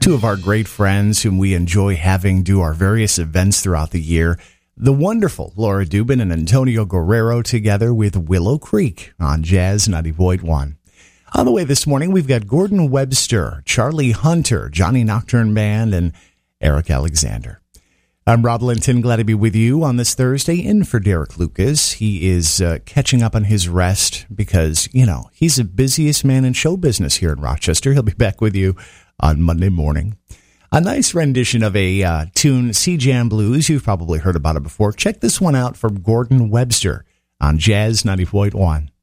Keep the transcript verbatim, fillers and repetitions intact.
two of our great friends whom we enjoy having do our various events throughout the year. The wonderful Laura Dubin and Antonio Guerrero together with Willow Creek on Jazz ninety point one. On the way this morning, we've got Gordon Webster, Charlie Hunter, Johnny Nocturne Band, and Eric Alexander. I'm Rob Linton, glad to be with you on this Thursday in for Derek Lucas. He is uh, catching up on his rest because, you know, he's the busiest man in show business here in Rochester. He'll be back with you on Monday morning. A nice rendition of a uh, tune, Sea Jam Blues. You've probably heard about it before. Check this one out from Gordon Webster on Jazz ninety point one.